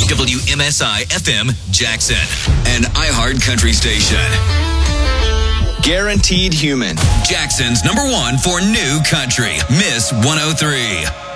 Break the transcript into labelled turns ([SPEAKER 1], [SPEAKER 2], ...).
[SPEAKER 1] WMSI FM Jackson, an iHeart country station. Guaranteed Human, Jackson's #1 for new country, Miss 103.